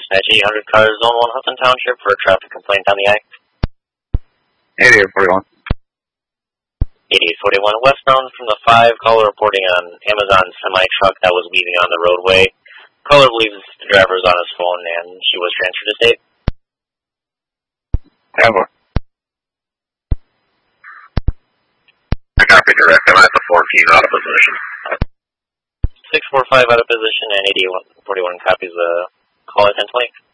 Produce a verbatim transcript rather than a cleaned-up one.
Dispatch eight hundred cars, Zone one, Hudson Township, for a traffic complaint on the I. eighty-eight forty-one. eighty-eight forty-one westbound from the five, caller reporting on Amazon semi-truck that was leaving on the roadway. Caller believes the driver is on his phone and she was transferred to state. Ever. I copy direct. I'm at the fourteen out of position. six four five out of position and eighty-eight forty-one copies the call at ten twenty.